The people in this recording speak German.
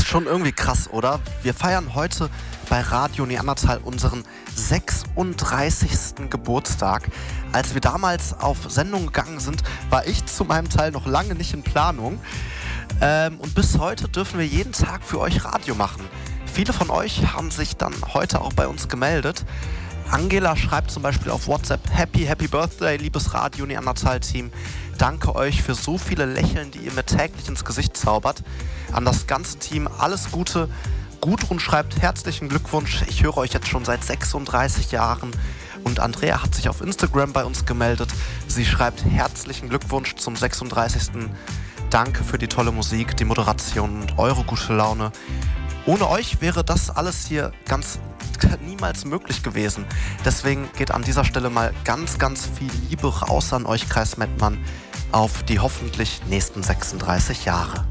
Ist schon irgendwie krass, oder? Wir feiern heute bei Radio Neandertal unseren 36. Geburtstag. Als wir damals auf Sendung gegangen sind, war ich zu meinem Teil noch lange nicht in Planung. Und bis heute dürfen wir jeden Tag für euch Radio machen. Viele von euch haben sich dann heute auch bei uns gemeldet. Angela schreibt zum Beispiel auf WhatsApp: Happy Birthday, liebes Radio Neandertal-Team. Danke euch für so viele Lächeln, die ihr mir täglich ins Gesicht zaubert. An das ganze Team alles Gute. Gudrun schreibt: herzlichen Glückwunsch, ich höre euch jetzt schon seit 36 Jahren. Und Andrea hat sich auf Instagram bei uns gemeldet. Sie schreibt: herzlichen Glückwunsch zum 36. Danke für die tolle Musik, die Moderation und eure gute Laune. Ohne euch wäre das alles hier niemals möglich gewesen. Deswegen geht an dieser Stelle mal ganz viel Liebe raus an euch, Kreis Mettmann, auf die hoffentlich nächsten 36 Jahre.